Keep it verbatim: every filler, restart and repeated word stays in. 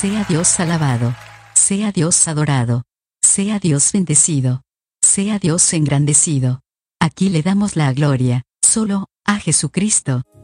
Sea Dios alabado. Sea Dios adorado. Sea Dios bendecido. Sea Dios engrandecido. Aquí le damos la gloria, solo, a Jesucristo.